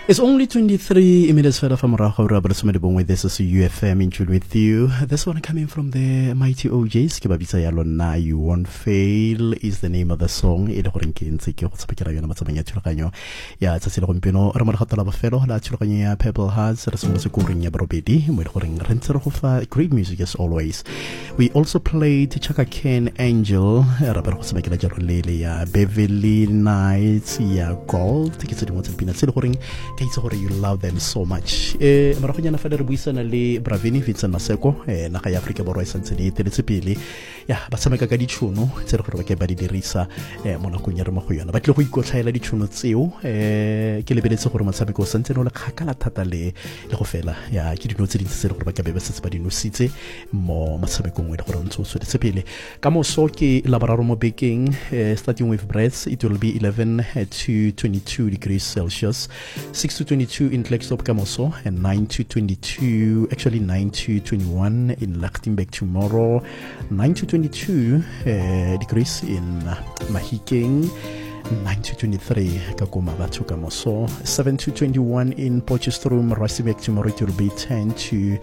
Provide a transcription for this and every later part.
It's only 23 minutes further from Raho. This is UFM in tune with you. This one coming from the Mighty OJs. Kibabisa Yalona, You Won't Fail is the name of the song. Ida Horinkin, Siki, Hotsapakira, Matamania Churano. Ya, it's a Silrompino, Ramatala Fellow, La Churania, Pebble Has, Rasmusukurin Yabrobedi, with Horing Renterhofa. Great music as always. We also played Chaka Ken Angel, Rabarosmakila Jarolele, Beverly Nights, Ya Gold, Tickets to Montpina Silhoring. You love them so much. Marakonya na feder buisa na li Bravini Vincent Maseko na kaya Afrika Boroi Sansini Telesipili. Ya basama ka di chuno tsero go ke ba di dirisa mona go nyere mo go yona. Ba tle go ikotlhaela di chuno tseo ke lebeletse gore matshameko santsene la khakala thata le go fela. Ya ke di notse di tsere gore ba ka be ba setse ba di nositse mo matshamekong we gore ntse o tsepele. Ka mo so ke laboraro mo baking starting with breaths it will be 11 to 22 degrees Celsius. 6 to 22 in Klerksdorp Kamoso and 9 to 22, actually 9 to 21 in Lichtenberg tomorrow, 9 to 22 degrees in Mahikeng, 9 to 23 Kakuma Batu Kamoso, 7 to 21 in Potchefstroom, Rustenburg tomorrow it will be 10 to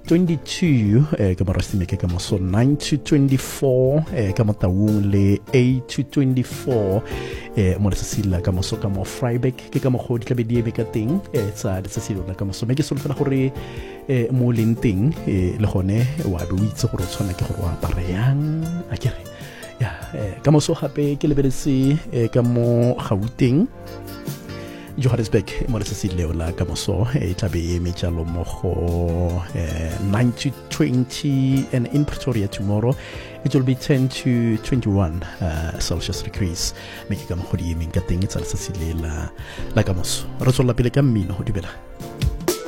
22 Kamarastimeke Kamoso, 9 to 24 Kamataung le 8 to 24 Morisasila Kamoso Kamo Freiberg Kamo di Kabedi Bekating sa Sasilo na Kamoso Meke Sulfana Hore Molinting Lehone Wadu Tsorotsona Kehora Pareang Akere Ya Kamoso Hape Kelebesi Kamo Hauting Johannesburg, Morisasile la Kamoso, Tabi Michalo Moho 9 to 20 and in Pretoria tomorrow it will be 10 to 21 Celsius degrees. Make Kamhodi Minkating, it's Alsasile la Kamoso. Rosola Pilecamino, Dibela.